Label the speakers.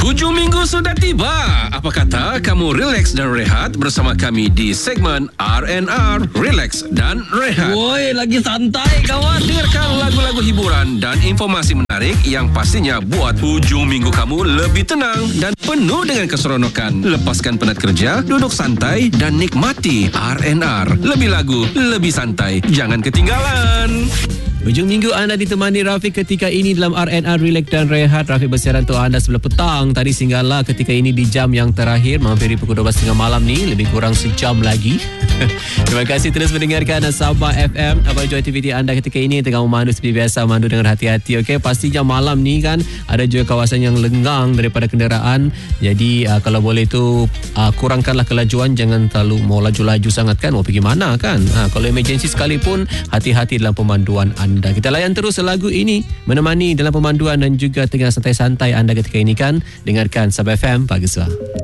Speaker 1: Hujung minggu sudah tiba. Apa kata kamu relax dan rehat bersama kami di segmen R&R, Relax dan Rehat.
Speaker 2: Woi, lagi santai kawan.
Speaker 1: Dengarkan lagu-lagu hiburan dan informasi menarik yang pastinya buat hujung minggu kamu lebih tenang dan penuh dengan keseronokan. Lepaskan penat kerja, duduk santai dan nikmati R&R. Lebih lagu, lebih santai. Jangan ketinggalan.
Speaker 2: Hujung minggu anda ditemani Rafiq ketika ini dalam R&R Relax dan Rehat. Rafiq bersiaran untuk anda sebelah petang. Tadi singgahlah ketika ini di jam yang terakhir, menghampiri pukul 12.30 malam ni. Lebih kurang sejam lagi. Terima kasih terus mendengarkan Sabah FM. Abang Joy aktiviti anda ketika ini tengah memandu seperti biasa, memandu dengan hati-hati. Okey, pastinya malam ni kan ada juga kawasan yang lenggang daripada kenderaan. Jadi kalau boleh tu kurangkanlah kelajuan, jangan terlalu mau laju-laju sangat kan. Mau pergi mana kan? Kalau emergency sekalipun, hati-hati dalam pemanduan anda. Kita layan terus lagu ini menemani dalam pemanduan dan juga tengah santai-santai anda ketika ini kan. Dengarkan Sabah FM Pagi Suara.